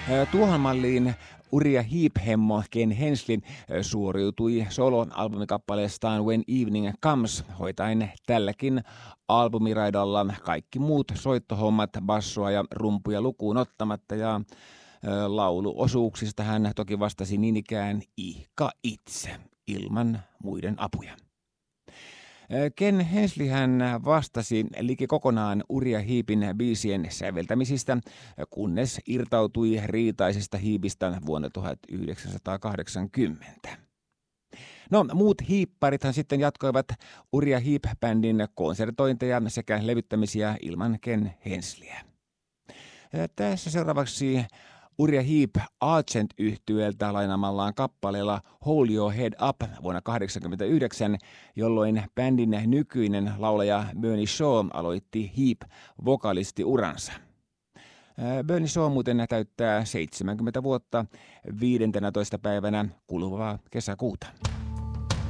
Tuohon malliin Uriah Heep-hemmo Ken Hensley suoriutui solo-albumikappaleestaan When Evening Comes, hoitaen tälläkin albumiraidalla kaikki muut soittohommat, bassoa ja rumpuja lukuun ottamatta, ja lauluosuuksista hän toki vastasi niin ikään ihka itse, ilman muiden apuja. Ken Hensley hän vastasi liki kokonaan Uriah Heepin biisien säveltämisistä, kunnes irtautui riitaisesta Heepistä vuonna 1980. No, muut hiipparithan sitten jatkoivat Uriah Heep-bändin konsertointeja sekä levyttämisiä ilman Ken Hensleyä. Tässä seuraavaksi Uriah Heep Argent-yhtyeeltä lainaamallaan kappaleella Hold Your Head Up vuonna 1989, jolloin bändin nykyinen laulaja Bernie Shaw aloitti Heep-vokalistiuransa. Bernie Shaw muuten täyttää 70 vuotta 15. päivänä kuluvaa kesäkuuta.